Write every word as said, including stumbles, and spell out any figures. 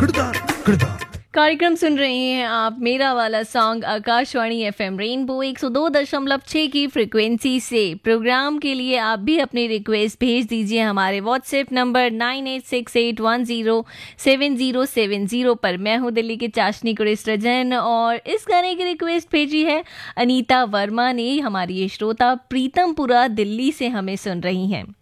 किरदार किरदार। कार्यक्रम सुन रहे हैं आप मेरा वाला सॉन्ग आकाशवाणी एफएम रेनबो एक सौ दो दशमलव छह की फ्रिक्वेंसी से। प्रोग्राम के लिए आप भी अपनी रिक्वेस्ट भेज दीजिए हमारे WhatsApp number nine eight six eight one zero seven zero seven zero पर। मैं हूं दिल्ली के चाशनी कुरेस्ट्रजन और इस गाने की रिक्वेस्ट भेजी है अनीता वर्मा ने। हमारी ये श्रोता प्रीतमपुरा दिल्ली से हमें सुन रही हैं।